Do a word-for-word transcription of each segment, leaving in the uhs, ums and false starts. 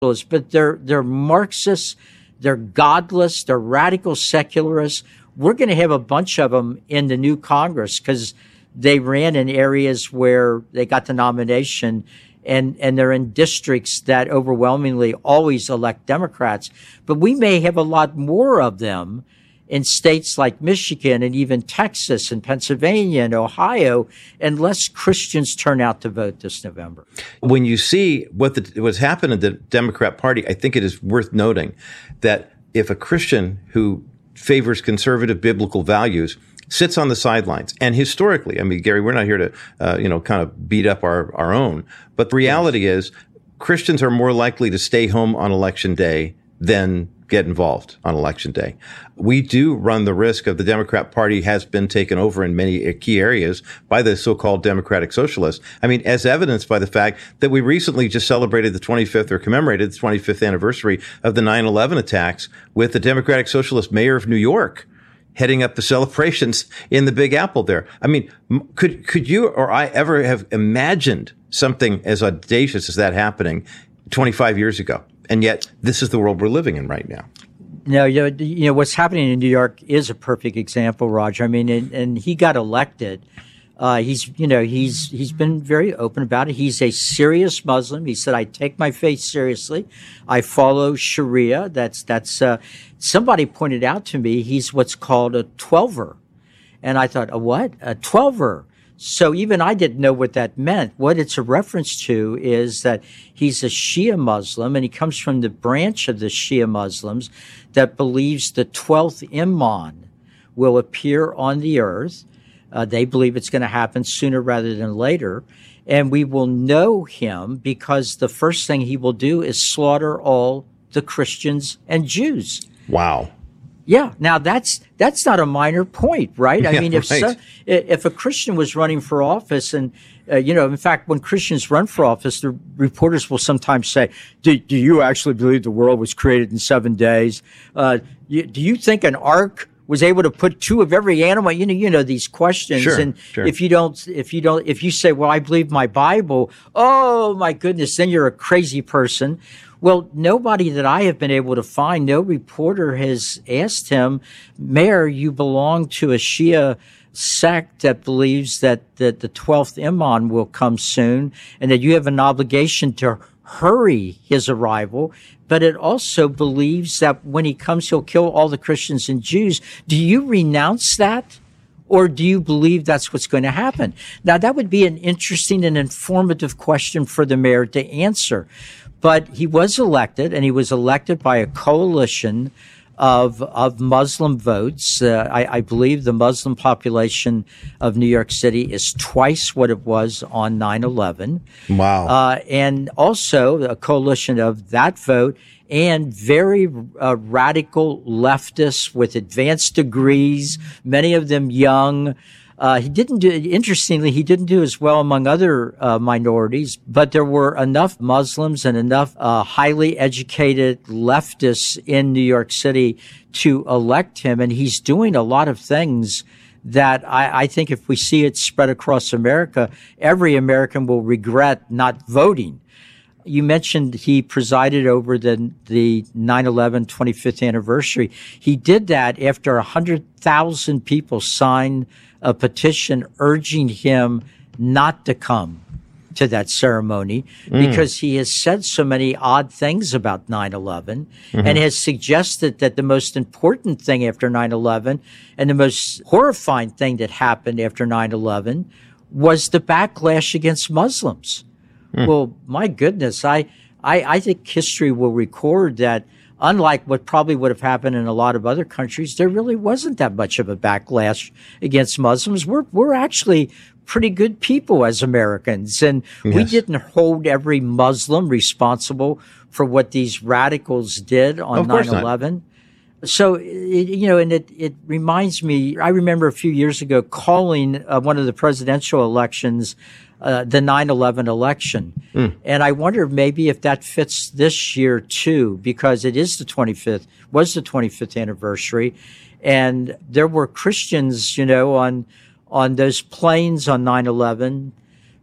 but they're they're Marxists, they're godless, they're radical secularists. We're going to have a bunch of them in the new Congress because they ran in areas where they got the nomination, and, and they're in districts that overwhelmingly always elect Democrats. But we may have a lot more of them in states like Michigan and even Texas and Pennsylvania and Ohio, unless Christians turn out to vote this November. When you see what the, what's happened in the Democrat Party, I think it is worth noting that if a Christian who favors conservative biblical values sits on the sidelines, and historically, I mean, Gary, we're not here to, uh, you know, kind of beat up our, our own, but the reality yes. is Christians are more likely to stay home on election day than get involved on election day. We do run the risk of the Democrat Party has been taken over in many key areas by the so-called Democratic Socialists. I mean, as evidenced by the fact that we recently just celebrated the twenty-fifth or commemorated the twenty-fifth anniversary of the nine eleven attacks with the Democratic Socialist mayor of New York heading up the celebrations in the Big Apple there. I mean, could, could you or I ever have imagined something as audacious as that happening twenty-five years ago? And yet, this is the world we're living in right now. No, you know, you know what's happening in New York is a perfect example, Roger. I mean, and, and he got elected. Uh, he's, you know, he's he's been very open about it. He's a serious Muslim. He said, "I take my faith seriously. I follow Sharia." That's that's. Uh, somebody pointed out to me he's what's called a twelver, and I thought, a what? A twelver. So even I didn't know what that meant. What it's a reference to is that he's a Shia Muslim, and he comes from the branch of the Shia Muslims that believes the twelfth Imam will appear on the earth. Uh, they believe it's going to happen sooner rather than later. And we will know him because the first thing he will do is slaughter all the Christians and Jews. Wow. Yeah. Now that's that's not a minor point, right? I yeah, mean, if right. so, if a Christian was running for office, and uh, you know, in fact, when Christians run for office, the reporters will sometimes say, "Do, do you actually believe the world was created in seven days? Uh, you, do you think an ark was able to put two of every animal?" You know, you know these questions. Sure, and sure. if you don't, if you don't, if you say, "Well, I believe my Bible," oh my goodness, then you're a crazy person. Well, nobody that I have been able to find, no reporter has asked him, "Mayor, you belong to a Shia sect that believes that, that the twelfth Imam will come soon and that you have an obligation to hurry his arrival, but it also believes that when he comes, he'll kill all the Christians and Jews. Do you renounce that? Or do you believe that's what's going to happen?" Now, that would be an interesting and informative question for the mayor to answer. But he was elected, and he was elected by a coalition of of Muslim votes. Uh, I, I believe the Muslim population of New York City is twice what it was on nine eleven. Wow. Uh, and also a coalition of that vote and very uh, radical leftists with advanced degrees, many of them young. Uh, he didn't do, interestingly, he didn't do as well among other uh, minorities, but there were enough Muslims and enough uh, highly educated leftists in New York City to elect him. And he's doing a lot of things that I, I think if we see it spread across America, every American will regret not voting. You mentioned he presided over the the nine eleven twenty-fifth anniversary. He did that after one hundred thousand people signed a petition urging him not to come to that ceremony mm. because he has said so many odd things about nine eleven mm-hmm. and has suggested that the most important thing after nine eleven and the most horrifying thing that happened after nine eleven was the backlash against Muslims. Mm. Well, my goodness, I, I, I think history will record that unlike what probably would have happened in a lot of other countries, there really wasn't that much of a backlash against Muslims. We're, we're actually pretty good people as Americans. And yes. we didn't hold every Muslim responsible for what these radicals did on nine eleven. So, it, you know, and it, it reminds me, I remember a few years ago calling uh, one of the presidential elections Uh, the nine eleven election. Mm. And I wonder maybe if that fits this year too, because it is the twenty-fifth, was the twenty-fifth anniversary. And there were Christians, you know, on, on those planes on nine eleven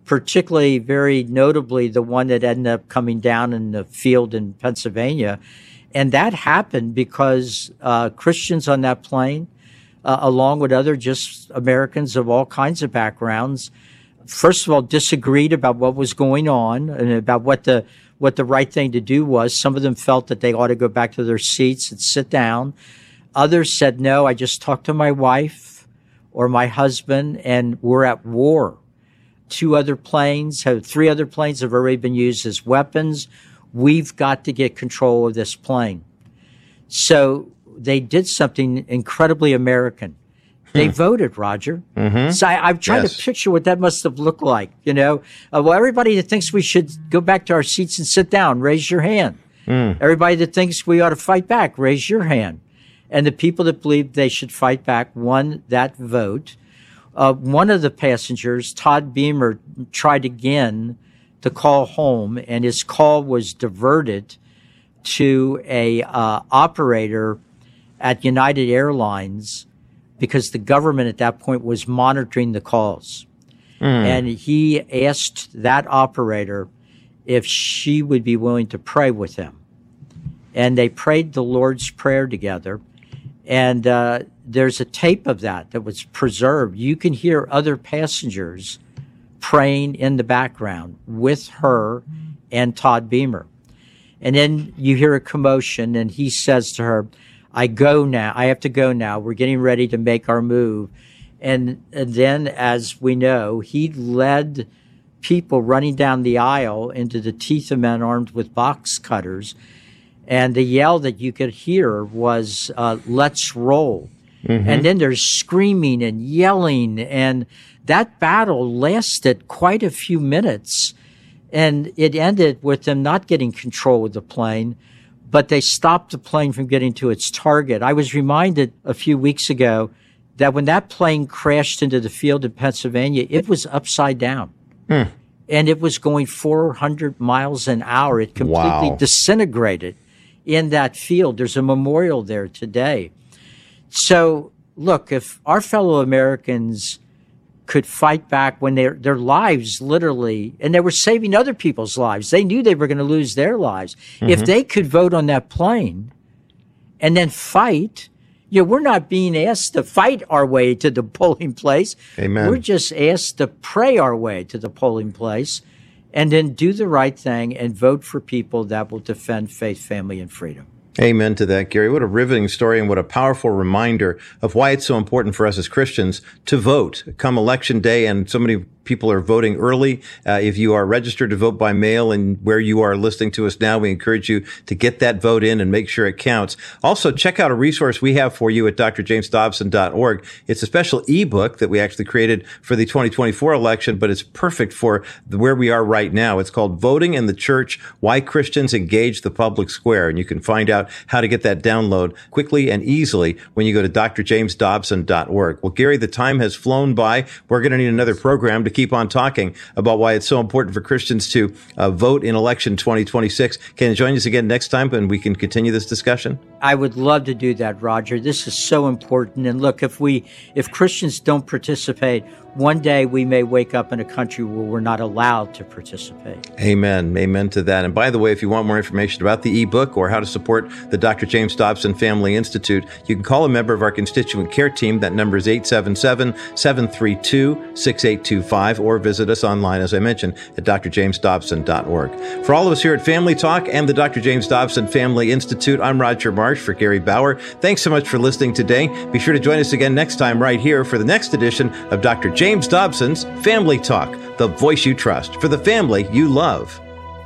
particularly very notably the one that ended up coming down in the field in Pennsylvania. And that happened because uh, Christians on that plane, uh, along with other just Americans of all kinds of backgrounds, first of all, disagreed about what was going on and about what the what the right thing to do was. Some of them felt that they ought to go back to their seats and sit down. Others said, no, I just talked to my wife or my husband, and we're at war. Two other planes, have, three other planes have already been used as weapons. We've got to get control of this plane. So they did something incredibly American. They hmm. voted, Roger. Mm-hmm. So I, I'm trying yes. to picture what that must have looked like. You know, uh, well, everybody that thinks we should go back to our seats and sit down, raise your hand. Mm. Everybody that thinks we ought to fight back, raise your hand. And the people that believed they should fight back won that vote. Uh, one of the passengers, Todd Beamer, tried again to call home, and his call was diverted to a uh, operator at United Airlines because the government at that point was monitoring the calls. Mm. And he asked that operator if she would be willing to pray with him. And they prayed the Lord's Prayer together. And uh, there's a tape of that that was preserved. You can hear other passengers praying in the background with her and Todd Beamer. And then you hear a commotion, and he says to her, I go now. I have to go now. We're getting ready to make our move. And, and then, as we know, he led people running down the aisle into the teeth of men armed with box cutters. And the yell that you could hear was, uh, let's roll. Mm-hmm. And then there's screaming and yelling. And that battle lasted quite a few minutes. And it ended with them not getting control of the plane, but they stopped the plane from getting to its target. I was reminded a few weeks ago that when that plane crashed into the field in Pennsylvania, it was upside down. Mm. And it was going four hundred miles an hour. It completely wow. disintegrated in that field. There's a memorial there today. So, look, if our fellow Americans could fight back when their their lives literally, and they were saving other people's lives. They knew they were going to lose their lives. Mm-hmm. If they could vote on that plane and then fight, you know, we're not being asked to fight our way to the polling place. Amen. We're just asked to pray our way to the polling place and then do the right thing and vote for people that will defend faith, family, and freedom. Amen to that, Gary. What a riveting story and what a powerful reminder of why it's so important for us as Christians to vote come election day. And so many people are voting early. Uh, if you are registered to vote by mail and where you are listening to us now, we encourage you to get that vote in and make sure it counts. Also, check out a resource we have for you at d r james dobson dot org. It's a special ebook that we actually created for the twenty twenty-four election, but it's perfect for the, where we are right now. It's called Voting in the Church, Why Christians Engage the Public Square. And you can find out how to get that download quickly and easily when you go to d r james dobson dot org. Well, Gary, the time has flown by. We're going to need another program to keep on talking about why it's so important for Christians to uh, vote in election twenty twenty-six. Can you join us again next time and we can continue this discussion? I would love to do that, Roger. This is so important. And look, if we, if Christians don't participate, one day we may wake up in a country where we're not allowed to participate. Amen. Amen to that. And by the way, if you want more information about the ebook or how to support the Doctor James Dobson Family Institute, you can call a member of our constituent care team. That number is eight seven seven, seven three two, six eight two five, or visit us online, as I mentioned, at d r james dobson dot org. For all of us here at Family Talk and the Doctor James Dobson Family Institute, I'm Roger Marsh for Gary Bauer. Thanks so much for listening today. Be sure to join us again next time right here for the next edition of Doctor James Dobson's Family Talk, the voice you trust for the family you love.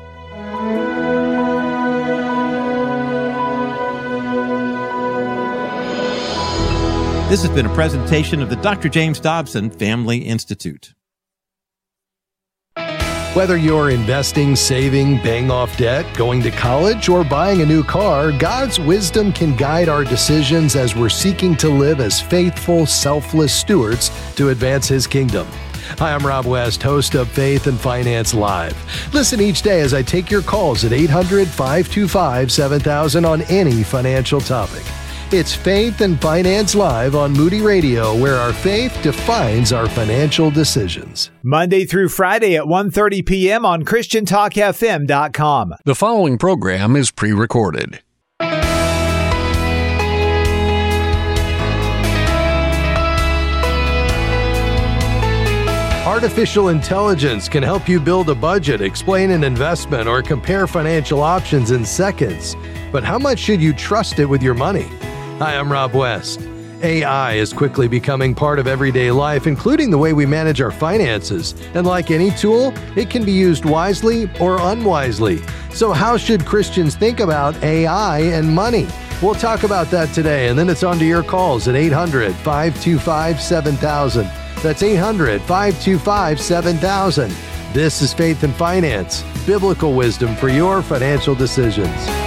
This has been a presentation of the Doctor James Dobson Family Institute. Whether you're investing, saving, paying off debt, going to college, or buying a new car, God's wisdom can guide our decisions as we're seeking to live as faithful, selfless stewards to advance His kingdom. Hi, I'm Rob West, host of Faith and Finance Live. Listen each day as I take your calls at eight hundred, five two five, seven thousand on any financial topic. It's Faith and Finance Live on Moody Radio, where our faith defines our financial decisions. Monday through Friday at one thirty p.m. on Christian Talk F M dot com. The following program is pre-recorded. Artificial intelligence can help you build a budget, explain an investment, or compare financial options in seconds. But how much should you trust it with your money? Hi, I'm Rob West. A I is quickly becoming part of everyday life, including the way we manage our finances. And like any tool, it can be used wisely or unwisely. So how should Christians think about A I and money? We'll talk about that today, and then it's on to your calls at eight hundred, five two five, seven thousand. That's eight hundred, five two five, seven thousand. This is Faith and Finance, biblical wisdom for your financial decisions.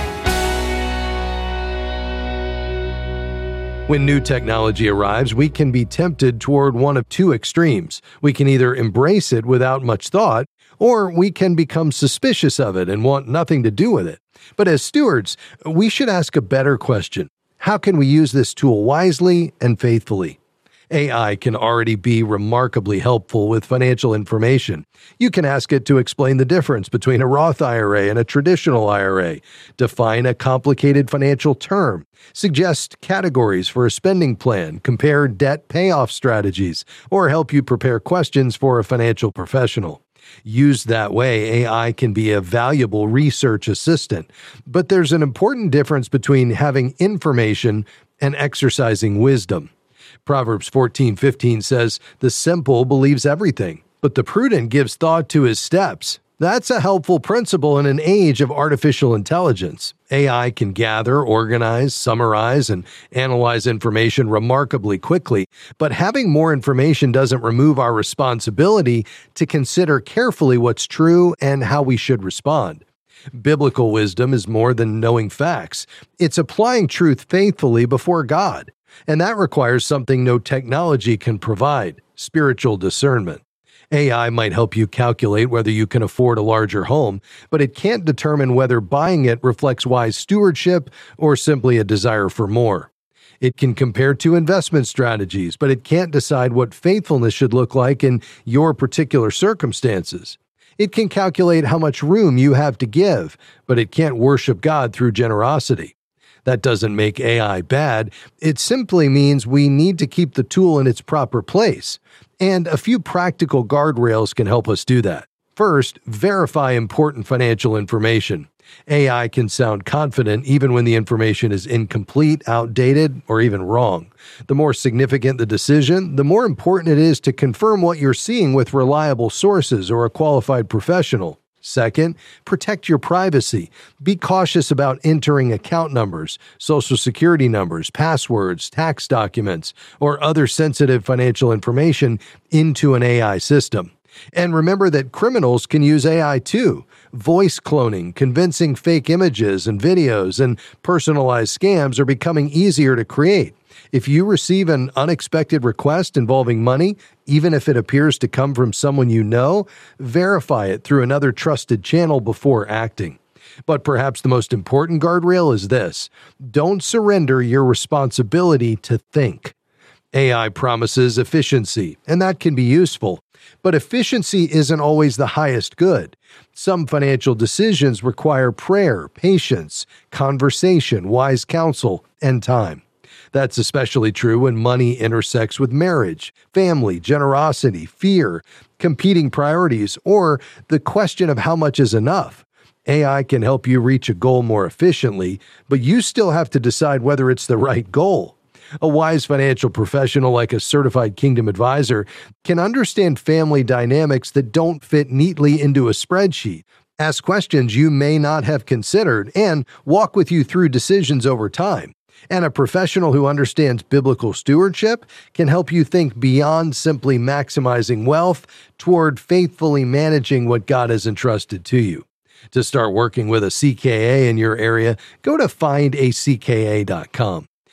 When new technology arrives, we can be tempted toward one of two extremes. We can either embrace it without much thought, or we can become suspicious of it and want nothing to do with it. But as stewards, we should ask a better question. How can we use this tool wisely and faithfully? A I can already be remarkably helpful with financial information. You can ask it to explain the difference between a Roth I R A and a traditional I R A, define a complicated financial term, suggest categories for a spending plan, compare debt payoff strategies, or help you prepare questions for a financial professional. Used that way, A I can be a valuable research assistant. But there's an important difference between having information and exercising wisdom. Proverbs fourteen fifteen says, "The simple believes everything, but the prudent gives thought to his steps." That's a helpful principle in an age of artificial intelligence. A I can gather, organize, summarize, and analyze information remarkably quickly, but having more information doesn't remove our responsibility to consider carefully what's true and how we should respond. Biblical wisdom is more than knowing facts. It's applying truth faithfully before God. And that requires something no technology can provide: spiritual discernment. A I might help you calculate whether you can afford a larger home, but it can't determine whether buying it reflects wise stewardship or simply a desire for more. It can compare two investment strategies, but it can't decide what faithfulness should look like in your particular circumstances. It can calculate how much room you have to give, but it can't worship God through generosity. That doesn't make A I bad. It simply means we need to keep the tool in its proper place. And a few practical guardrails can help us do that. First, verify important financial information. A I can sound confident even when the information is incomplete, outdated, or even wrong. The more significant the decision, the more important it is to confirm what you're seeing with reliable sources or a qualified professional. Second, protect your privacy. Be cautious about entering account numbers, social security numbers, passwords, tax documents, or other sensitive financial information into an A I system. And remember that criminals can use A I too. Voice cloning, convincing fake images and videos, and personalized scams are becoming easier to create. If you receive an unexpected request involving money, even if it appears to come from someone you know, verify it through another trusted channel before acting. But perhaps the most important guardrail is this: don't surrender your responsibility to think. A I promises efficiency, and that can be useful. But efficiency isn't always the highest good. Some financial decisions require prayer, patience, conversation, wise counsel, and time. That's especially true when money intersects with marriage, family, generosity, fear, competing priorities, or the question of how much is enough. A I can help you reach a goal more efficiently, but you still have to decide whether it's the right goal. A wise financial professional like a certified Kingdom advisor can understand family dynamics that don't fit neatly into a spreadsheet, ask questions you may not have considered, and walk with you through decisions over time. And a professional who understands biblical stewardship can help you think beyond simply maximizing wealth toward faithfully managing what God has entrusted to you. To start working with a C K A in your area, go to find a C K A dot com.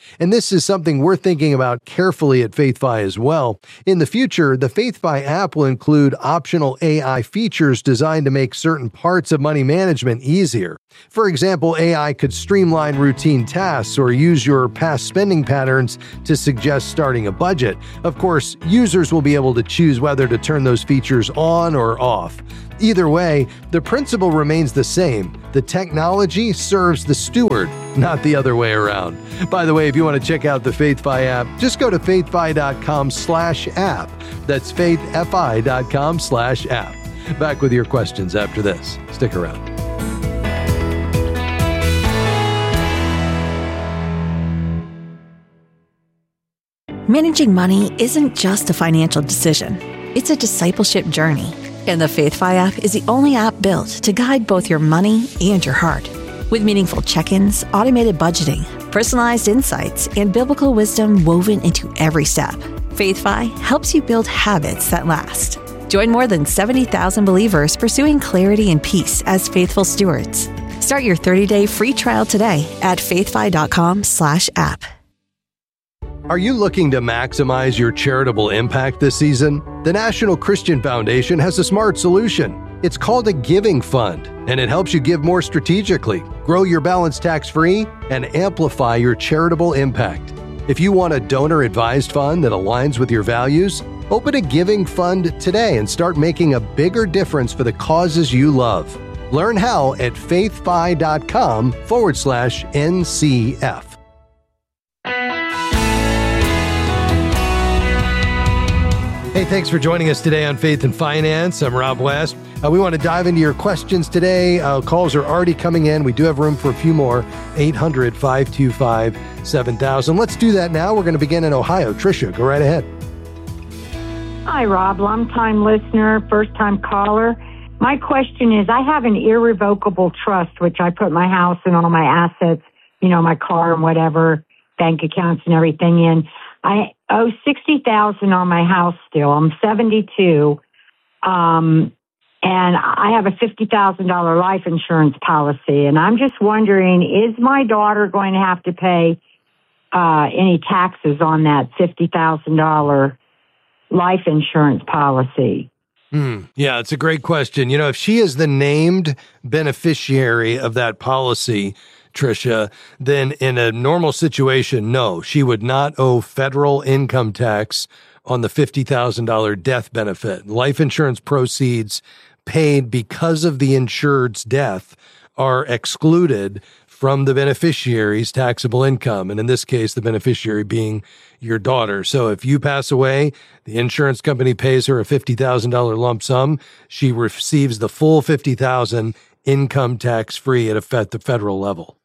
And this is something we're thinking about carefully at FaithFi as well. In the future, the FaithFi app will include optional A I features designed to make certain parts of money management easier. For example, A I could streamline routine tasks or use your past spending patterns to suggest starting a budget. Of course, users will be able to choose whether to turn those features on or off. Either way, the principle remains the same. The technology serves the steward, not the other way around. By the way, if you want to check out the FaithFi app, just go to faithfi.com slash app. That's faithfi.com slash app. Back with your questions after this. Stick around. Managing money isn't just a financial decision. It's a discipleship journey. And the FaithFi app is the only app built to guide both your money and your heart. With meaningful check-ins, automated budgeting, personalized insights, and biblical wisdom woven into every step, FaithFi helps you build habits that last. Join more than seventy thousand believers pursuing clarity and peace as faithful stewards. Start your thirty-day free trial today at faithfi.com slash app. Are you looking to maximize your charitable impact this season? The National Christian Foundation has a smart solution. It's called a giving fund, and it helps you give more strategically, grow your balance tax-free, and amplify your charitable impact. If you want a donor-advised fund that aligns with your values, open a giving fund today and start making a bigger difference for the causes you love. Learn how at faithfi.com forward slash NCF. Hey, thanks for joining us today on Faith and Finance. I'm Rob West. Uh, we want to dive into your questions today. Uh, calls are already coming in. We do have room for a few more. eight hundred, five two five, seven thousand. Let's do that now. We're going to begin in Ohio. Tricia, go right ahead. Hi, Rob. Long-time listener, first-time caller. My question is, I have an irrevocable trust, which I put my house and all my assets, you know, my car and whatever, bank accounts and everything in. I owe sixty thousand dollars on my house still. I'm seventy-two, um, and I have a fifty thousand dollars life insurance policy. And I'm just wondering, is my daughter going to have to pay uh, any taxes on that fifty thousand dollars life insurance policy? Hmm. Yeah, it's a great question. You know, if she is the named beneficiary of that policy, Tricia, then in a normal situation, no, she would not owe federal income tax on the fifty thousand dollars death benefit. Life insurance proceeds paid because of the insured's death are excluded from the beneficiary's taxable income. And in this case, the beneficiary being your daughter. So if you pass away, the insurance company pays her a fifty thousand dollars lump sum. She receives the full fifty thousand dollars income tax free at a, at the federal level.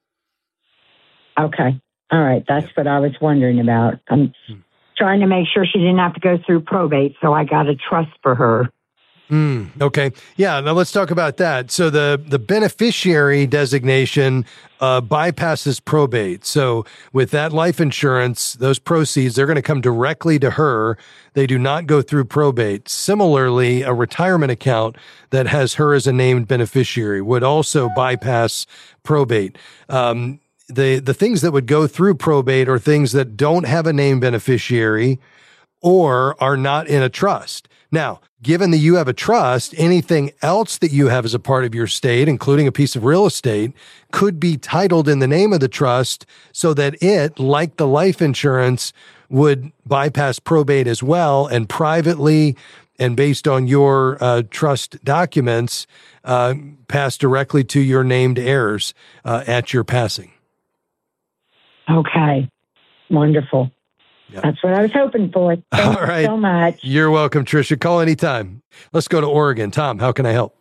Okay. All right. That's yeah. what I was wondering about. I'm trying to make sure she didn't have to go through probate, so I got a trust for her. Mm, okay. Yeah. Now let's talk about that. So the, the beneficiary designation uh, bypasses probate. So with that life insurance, those proceeds, they're going to come directly to her. They do not go through probate. Similarly, a retirement account that has her as a named beneficiary would also bypass probate. Um, the, the things that would go through probate are things that don't have a named beneficiary or are not in a trust. Now, given that you have a trust, anything else that you have as a part of your estate, including a piece of real estate, could be titled in the name of the trust so that it, like the life insurance, would bypass probate as well and privately and based on your uh, trust documents, uh, pass directly to your named heirs uh, at your passing. Okay. Wonderful. Yep. That's what I was hoping for. Thank All right. you so much. You're welcome, Tricia. Call anytime. Let's go to Oregon. Tom, how can I help?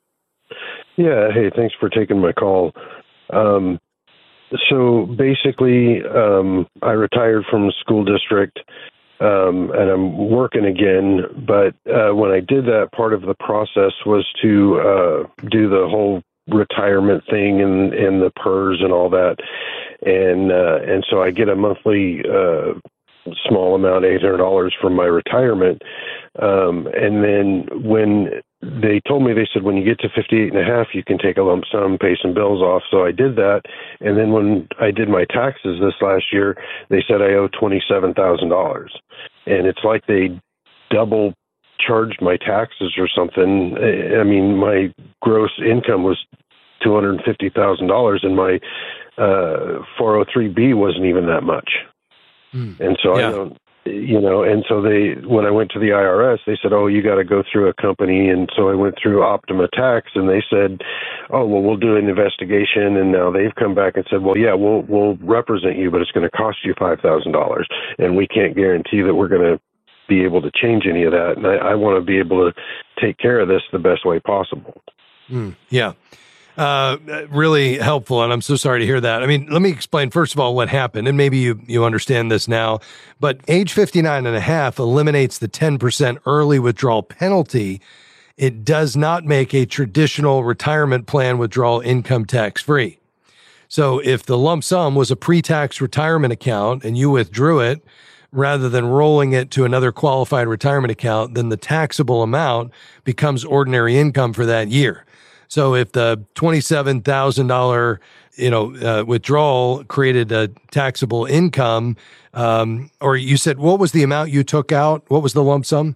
Yeah. Hey, thanks for taking my call. Um, so basically, um, I retired from the school district, um, and I'm working again. But uh, when I did that, part of the process was to uh, do the whole retirement thing and, and the P E R S and all that. And uh, and so I get a monthly uh, small amount, eight hundred dollars from my retirement. Um, and then when they told me, they said, when you get to fifty-eight and a half, you can take a lump sum, pay some bills off. So I did that. And then when I did my taxes this last year, they said I owe twenty-seven thousand dollars. And it's like they double charged my taxes or something. I mean, my gross income was two hundred fifty thousand dollars, and my uh, four oh three B wasn't even that much. Mm. And so yeah. I don't, you know, and so they, when I went to the I R S, they said, oh, you got to go through a company. And so I went through Optima Tax, and they said, oh, well, we'll do an investigation. And now they've come back and said, well, yeah, we'll, we'll represent you, but it's going to cost you five thousand dollars. And we can't guarantee that we're going to be able to change any of that. And I, I want to be able to take care of this the best way possible. Mm, yeah. Uh, really helpful. And I'm so sorry to hear that. I mean, let me explain, first of all, what happened. And maybe you, you understand this now, but age fifty-nine and a half eliminates the ten percent early withdrawal penalty. It does not make a traditional retirement plan withdrawal income tax free. So if the lump sum was a pre-tax retirement account and you withdrew it, rather than rolling it to another qualified retirement account, then the taxable amount becomes ordinary income for that year. So if the twenty-seven thousand dollars, you know, uh, withdrawal created a taxable income, um, or you said, what was the amount you took out? What was the lump sum?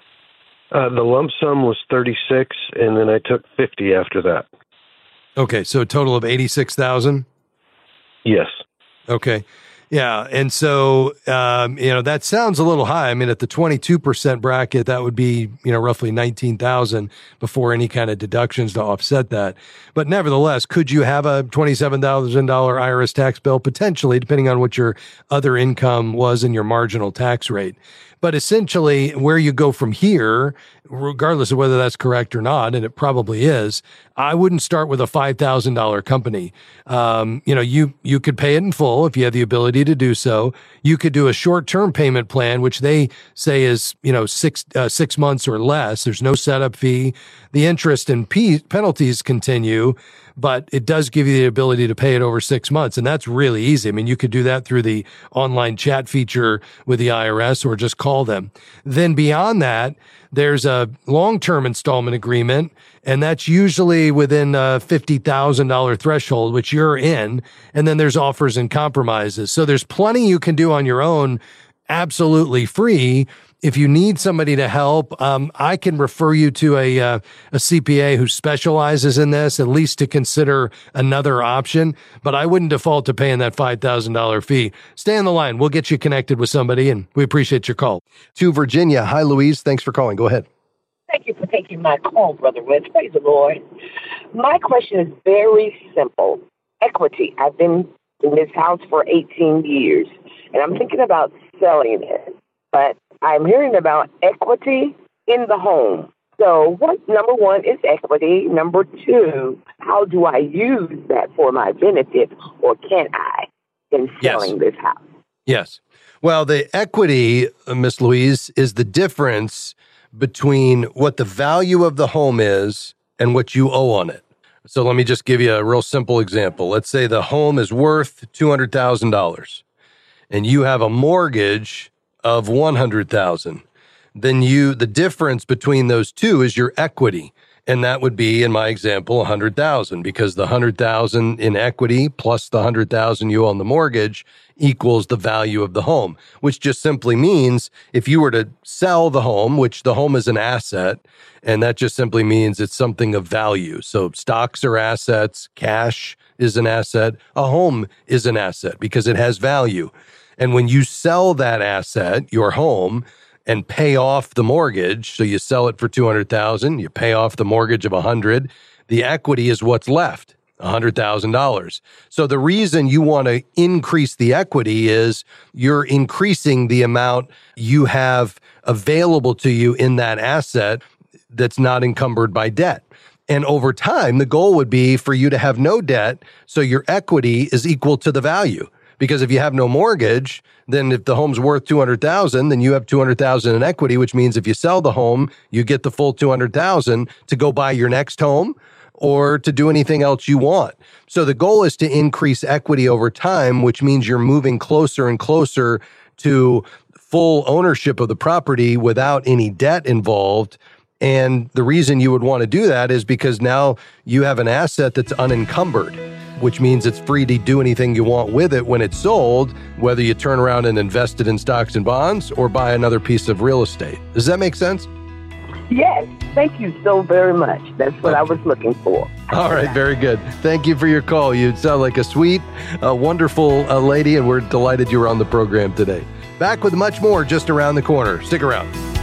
Uh, the lump sum was thirty-six, and then I took fifty after that. Okay, so a total of eighty-six thousand? Yes. Okay. Yeah. And so, um, you know, that sounds a little high. I mean, at the twenty-two percent bracket, that would be, you know, roughly nineteen thousand before any kind of deductions to offset that. But nevertheless, could you have a twenty-seven thousand dollars I R S tax bill? Potentially, depending on what your other income was and your marginal tax rate. But essentially, where you go from here, regardless of whether that's correct or not, and it probably is, I wouldn't start with a five thousand dollars company. Um, you know, you, you could pay it in full if you have the ability to do so. You could do a short-term payment plan, which they say is, you know, six, uh, six months or less. There's no setup fee. The interest and p- penalties continue, but it does give you the ability to pay it over six months. And that's really easy. I mean, you could do that through the online chat feature with the I R S or just call them. Then beyond that, there's a long-term installment agreement, and that's usually within a fifty thousand dollars threshold, which you're in. And then there's offers and compromises. So there's plenty you can do on your own, absolutely free. If you need somebody to help, um, I can refer you to a, uh, a C P A who specializes in this, at least to consider another option. But I wouldn't default to paying that five thousand dollars fee. Stay on the line. We'll get you connected with somebody, and we appreciate your call. To Virginia. Hi, Louise. Thanks for calling. Go ahead. Thank you for taking my call, Brother Wentz. Praise the Lord. My question is very simple. Equity. I've been in this house for eighteen years, and I'm thinking about selling it. But I'm hearing about equity in the home. So what, number one, is equity. Number two, how do I use that for my benefit, or can I, in selling yes. this house? Yes. Well, the equity, uh, Miss Louise, is the difference between what the value of the home is and what you owe on it. So let me just give you a real simple example. Let's say the home is worth two hundred thousand dollars and you have a mortgage of one hundred thousand dollars. Then you, the difference between those two is your equity. And that would be, in my example, one hundred thousand dollars, because the one hundred thousand dollars in equity plus the one hundred thousand dollars you owe on the mortgage equals the value of the home, which just simply means if you were to sell the home, which the home is an asset, and that just simply means it's something of value. So stocks are assets, cash is an asset, a home is an asset because it has value. And when you sell that asset, your home, and pay off the mortgage, so you sell it for two hundred thousand dollars, you pay off the mortgage of one hundred thousand dollars, the equity is what's left, one hundred thousand dollars. So the reason you want to increase the equity is you're increasing the amount you have available to you in that asset that's not encumbered by debt. And over time, the goal would be for you to have no debt, so your equity is equal to the value. Because if you have no mortgage, then if the home's worth two hundred thousand dollars, then you have two hundred thousand dollars in equity, which means if you sell the home, you get the full two hundred thousand dollars to go buy your next home or to do anything else you want. So the goal is to increase equity over time, which means you're moving closer and closer to full ownership of the property without any debt involved. And the reason you would want to do that is because now you have an asset that's unencumbered, which means it's free to do anything you want with it when it's sold, whether you turn around and invest it in stocks and bonds or buy another piece of real estate. Does that make sense? Yes. Thank you so very much. That's what I was looking for. All right. Very good. Thank you for your call. You sound like a sweet, uh, wonderful uh, lady, and we're delighted you were on the program today. Back with much more just around the corner. Stick around.